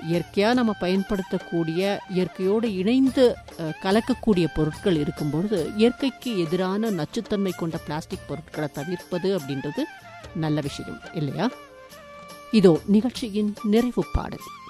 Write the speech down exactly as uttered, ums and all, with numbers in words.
இயற்கையாக நம்ம பயன்படுத்தக்கூடிய இயற்கையோடு இணைந்து கலக்கக்கூடிய பொருட்கள் இருக்கும்பொழுது இயற்கைக்கு எதிரான நச்சுத்தன்மை கொண்ட பிளாஸ்டிக் பொருட்களை தவிர்ப்பது அப்படின்றது நல்ல விஷயம் இல்லையா? இதோ நிகழ்ச்சியின் நிறைவு பாடல்.